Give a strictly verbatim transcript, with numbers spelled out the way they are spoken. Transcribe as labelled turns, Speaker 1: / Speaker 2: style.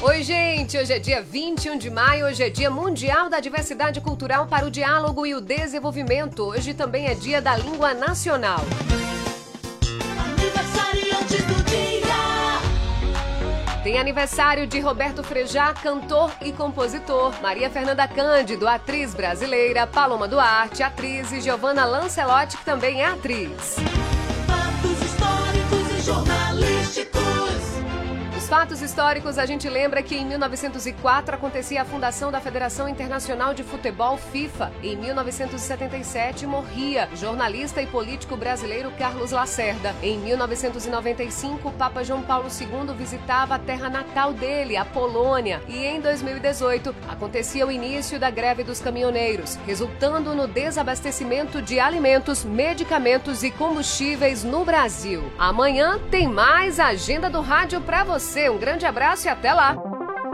Speaker 1: Oi, gente! Hoje é dia vinte e um de maio, hoje é dia mundial da diversidade cultural para o diálogo e o desenvolvimento. Hoje também é dia da língua nacional.
Speaker 2: Aniversariantes do dia.
Speaker 1: Tem aniversário de Roberto Frejá, cantor e compositor, Maria Fernanda Cândido, atriz brasileira, Paloma Duarte, atriz, e Giovanna Lancelotti, que também é atriz.
Speaker 2: Fatos históricos e jornalísticos.
Speaker 1: Os fatos históricos, a gente lembra que em mil novecentos e quatro acontecia a fundação da Federação Internacional de Futebol, FIFA. Em mil novecentos e setenta e sete morria jornalista e político brasileiro Carlos Lacerda. Em mil novecentos e noventa e cinco, o Papa João Paulo segundo visitava a terra natal dele, a Polônia. E em dois mil e dezoito, acontecia o início da greve dos caminhoneiros, resultando no desabastecimento de alimentos, medicamentos e combustíveis no Brasil. Amanhã tem mais Agenda do Rádio para você. Um grande abraço e até lá!